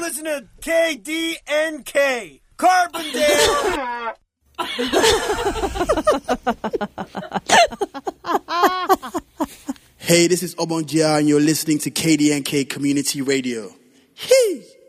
listen to KDNK. Carbondale. Hey, this is Obongia, and you're listening to KDNK Community Radio. Hey!